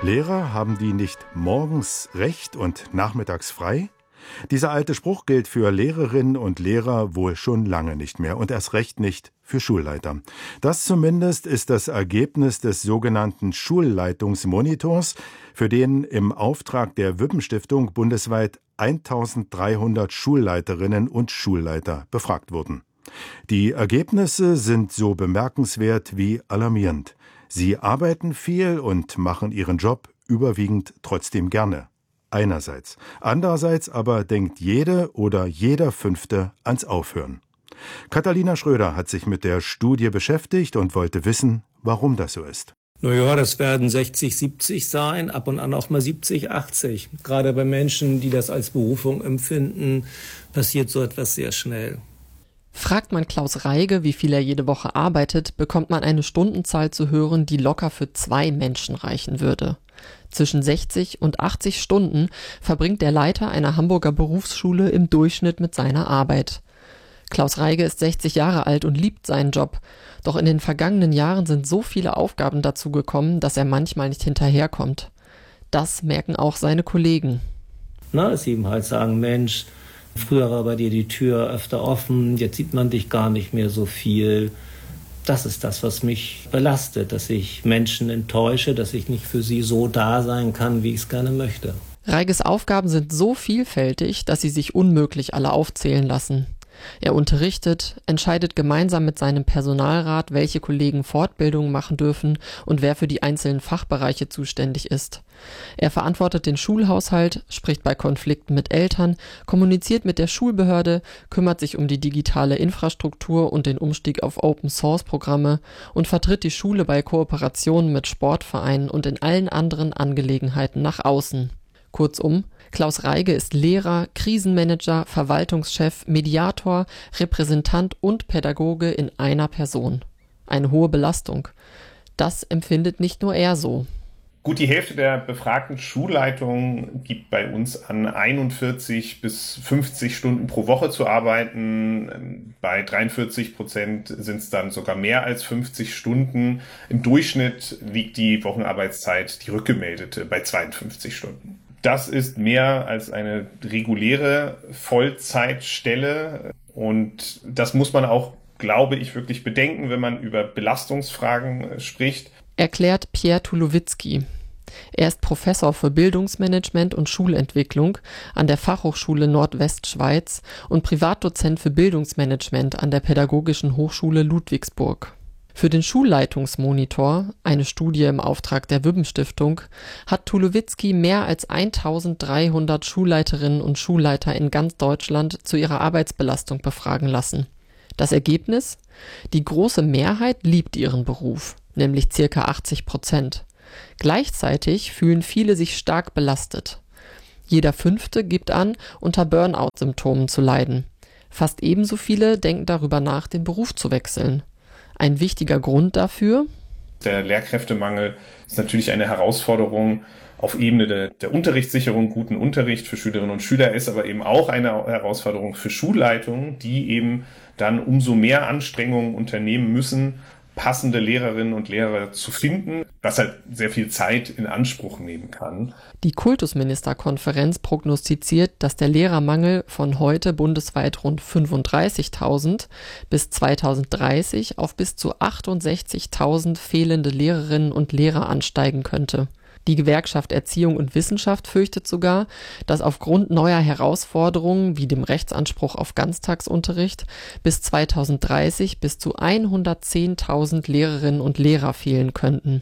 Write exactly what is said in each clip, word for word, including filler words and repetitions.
Lehrer, haben die nicht morgens Recht und nachmittags frei? Dieser alte Spruch gilt für Lehrerinnen und Lehrer wohl schon lange nicht mehr und erst recht nicht für Schulleiter. Das zumindest ist das Ergebnis des sogenannten Schulleitungsmonitors, für den im Auftrag der Wübbenstiftung bundesweit eintausenddreihundert Schulleiterinnen und Schulleiter befragt wurden. Die Ergebnisse sind so bemerkenswert wie alarmierend. Sie arbeiten viel und machen ihren Job überwiegend trotzdem gerne. Einerseits. Andererseits aber denkt jede oder jeder Fünfte ans Aufhören. Katharina Schröder hat sich mit der Studie beschäftigt und wollte wissen, warum das so ist. Naja, das werden sechzig, siebzig sein, ab und an auch mal siebzig, achtzig. Gerade bei Menschen, die das als Berufung empfinden, passiert so etwas sehr schnell. Fragt man Klaus Reige, wie viel er jede Woche arbeitet, bekommt man eine Stundenzahl zu hören, die locker für zwei Menschen reichen würde. Zwischen sechzig und achtzig Stunden verbringt der Leiter einer Hamburger Berufsschule im Durchschnitt mit seiner Arbeit. Klaus Reige ist sechzig Jahre alt und liebt seinen Job. Doch in den vergangenen Jahren sind so viele Aufgaben dazugekommen, dass er manchmal nicht hinterherkommt. Das merken auch seine Kollegen. Na, dass sie ihm halt sagen, Mensch, früher war bei dir die Tür öfter offen, jetzt sieht man dich gar nicht mehr so viel. Das ist das, was mich belastet, dass ich Menschen enttäusche, dass ich nicht für sie so da sein kann, wie ich es gerne möchte. Reiges Aufgaben sind so vielfältig, dass sie sich unmöglich alle aufzählen lassen. Er unterrichtet, entscheidet gemeinsam mit seinem Personalrat, welche Kollegen Fortbildungen machen dürfen und wer für die einzelnen Fachbereiche zuständig ist. Er verantwortet den Schulhaushalt, spricht bei Konflikten mit Eltern, kommuniziert mit der Schulbehörde, kümmert sich um die digitale Infrastruktur und den Umstieg auf Open-Source-Programme und vertritt die Schule bei Kooperationen mit Sportvereinen und in allen anderen Angelegenheiten nach außen. Kurzum, Klaus Reige ist Lehrer, Krisenmanager, Verwaltungschef, Mediator, Repräsentant und Pädagoge in einer Person. Eine hohe Belastung. Das empfindet nicht nur er so. Gut, die Hälfte der befragten Schulleitungen gibt bei uns an, einundvierzig bis fünfzig Stunden pro Woche zu arbeiten. Bei dreiundvierzig Prozent sind es dann sogar mehr als fünfzig Stunden. Im Durchschnitt liegt die Wochenarbeitszeit, die rückgemeldete, bei zweiundfünfzig Stunden. Das ist mehr als eine reguläre Vollzeitstelle und das muss man auch, glaube ich, wirklich bedenken, wenn man über Belastungsfragen spricht. Erklärt Pierre Tulowitzki. Er ist Professor für Bildungsmanagement und Schulentwicklung an der Fachhochschule Nordwestschweiz und Privatdozent für Bildungsmanagement an der Pädagogischen Hochschule Ludwigsburg. Für den Schulleitungsmonitor, eine Studie im Auftrag der Wübbenstiftung, hat Tulowitzki mehr als eintausenddreihundert Schulleiterinnen und Schulleiter in ganz Deutschland zu ihrer Arbeitsbelastung befragen lassen. Das Ergebnis? Die große Mehrheit liebt ihren Beruf, nämlich ca. achtzig Prozent. Gleichzeitig fühlen viele sich stark belastet. Jeder Fünfte gibt an, unter Burnout-Symptomen zu leiden. Fast ebenso viele denken darüber nach, den Beruf zu wechseln. Ein wichtiger Grund dafür? Der Lehrkräftemangel ist natürlich eine Herausforderung auf Ebene der, der Unterrichtssicherung, guten Unterricht für Schülerinnen und Schüler, ist aber eben auch eine Herausforderung für Schulleitungen, die eben dann umso mehr Anstrengungen unternehmen müssen, passende Lehrerinnen und Lehrer zu finden, was halt sehr viel Zeit in Anspruch nehmen kann. Die Kultusministerkonferenz prognostiziert, dass der Lehrermangel von heute bundesweit rund fünfunddreißigtausend bis zweitausenddreißig auf bis zu achtundsechzigtausend fehlende Lehrerinnen und Lehrer ansteigen könnte. Die Gewerkschaft Erziehung und Wissenschaft fürchtet sogar, dass aufgrund neuer Herausforderungen wie dem Rechtsanspruch auf Ganztagsunterricht bis zweitausenddreißig bis zu hundertzehntausend Lehrerinnen und Lehrer fehlen könnten.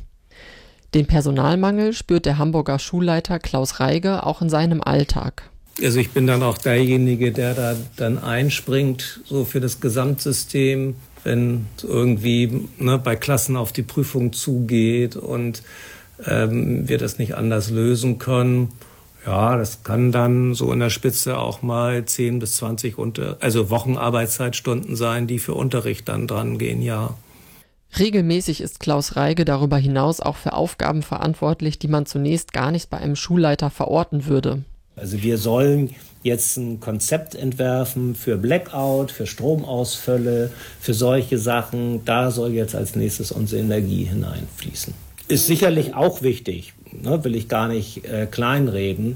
Den Personalmangel spürt der Hamburger Schulleiter Klaus Reige auch in seinem Alltag. Also ich bin dann auch derjenige, der da dann einspringt, so für das Gesamtsystem, wenn irgendwie ne, bei Klassen auf die Prüfung zugeht und ähm, wir das nicht anders lösen können. Ja, das kann dann so in der Spitze auch mal zehn bis zwanzig unter, also Wochenarbeitszeitstunden sein, die für Unterricht dann dran gehen, ja. Regelmäßig ist Klaus Reige darüber hinaus auch für Aufgaben verantwortlich, die man zunächst gar nicht bei einem Schulleiter verorten würde. Also wir sollen jetzt ein Konzept entwerfen für Blackout, für Stromausfälle, für solche Sachen. Da soll jetzt als nächstes unsere Energie hineinfließen. Ist sicherlich auch wichtig. ne, will ich gar nicht äh, kleinreden.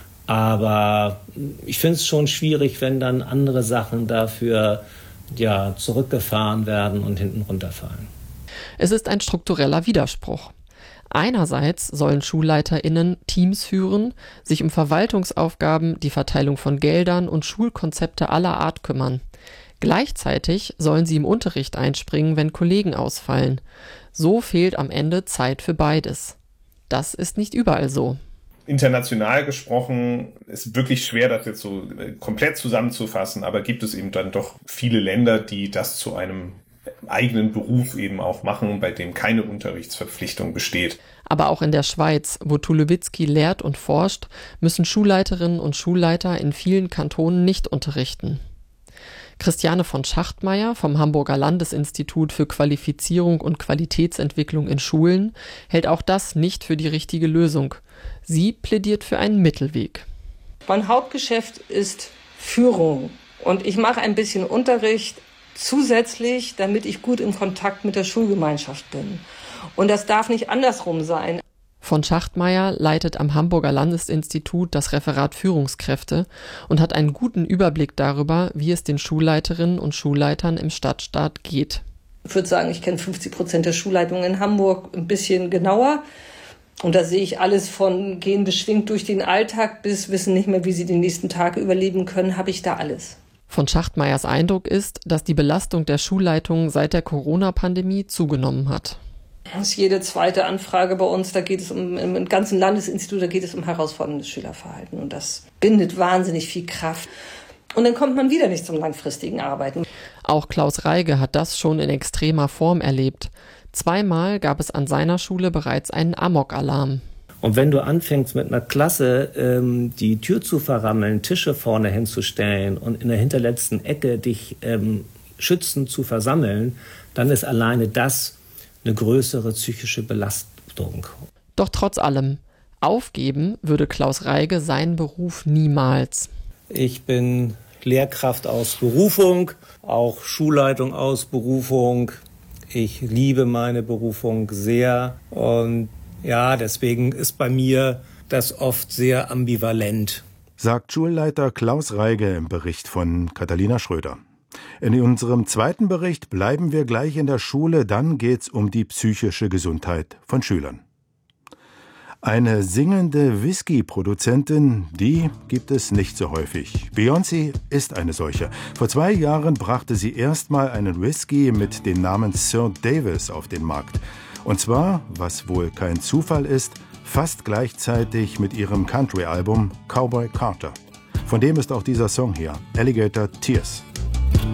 Aber ich finde es schon schwierig, wenn dann andere Sachen dafür ja, zurückgefahren werden und hinten runterfallen. Es ist ein struktureller Widerspruch. Einerseits sollen SchulleiterInnen Teams führen, sich um Verwaltungsaufgaben, die Verteilung von Geldern und Schulkonzepte aller Art kümmern. Gleichzeitig sollen sie im Unterricht einspringen, wenn Kollegen ausfallen. So fehlt am Ende Zeit für beides. Das ist nicht überall so. International gesprochen ist wirklich schwer, das jetzt so komplett zusammenzufassen, aber gibt es eben dann doch viele Länder, die das zu einem eigenen Beruf eben auch machen, bei dem keine Unterrichtsverpflichtung besteht. Aber auch in der Schweiz, wo Tulowitzki lehrt und forscht, müssen Schulleiterinnen und Schulleiter in vielen Kantonen nicht unterrichten. Christiane von Schachtmeier vom Hamburger Landesinstitut für Qualifizierung und Qualitätsentwicklung in Schulen hält auch das nicht für die richtige Lösung. Sie plädiert für einen Mittelweg. Mein Hauptgeschäft ist Führung und ich mache ein bisschen Unterricht zusätzlich, damit ich gut in Kontakt mit der Schulgemeinschaft bin. Und das darf nicht andersrum sein. Von Schachtmeier leitet am Hamburger Landesinstitut das Referat Führungskräfte und hat einen guten Überblick darüber, wie es den Schulleiterinnen und Schulleitern im Stadtstaat geht. Ich würde sagen, ich kenne fünfzig Prozent der Schulleitungen in Hamburg ein bisschen genauer. Und da sehe ich alles von gehen beschwingt durch den Alltag bis wissen nicht mehr, wie sie den nächsten Tag überleben können, habe ich da alles. Von Schachtmeiers Eindruck ist, dass die Belastung der Schulleitungen seit der Corona-Pandemie zugenommen hat. Das ist jede zweite Anfrage bei uns, da geht es um, im ganzen Landesinstitut, da geht es um herausforderndes Schülerverhalten. Und das bindet wahnsinnig viel Kraft. Und dann kommt man wieder nicht zum langfristigen Arbeiten. Auch Klaus Reige hat das schon in extremer Form erlebt. Zweimal gab es an seiner Schule bereits einen Amok-Alarm. Und wenn du anfängst mit einer Klasse ähm, die Tür zu verrammeln, Tische vorne hinzustellen und in der hinterletzten Ecke dich ähm, schützend zu versammeln, dann ist alleine das eine größere psychische Belastung. Doch trotz allem, aufgeben würde Klaus Reige seinen Beruf niemals. Ich bin Lehrkraft aus Berufung, auch Schulleitung aus Berufung. Ich liebe meine Berufung sehr und ja, deswegen ist bei mir das oft sehr ambivalent. Sagt Schulleiter Klaus Reige im Bericht von Katharina Schröder. In unserem zweiten Bericht bleiben wir gleich in der Schule, dann geht's um die psychische Gesundheit von Schülern. Eine singende Whisky-Produzentin, die gibt es nicht so häufig. Beyoncé ist eine solche. Vor zwei Jahren brachte sie erstmal einen Whisky mit dem Namen Sir Davis auf den Markt. Und zwar, was wohl kein Zufall ist, fast gleichzeitig mit ihrem Country-Album Cowboy Carter. Von dem ist auch dieser Song hier, Alligator Tears.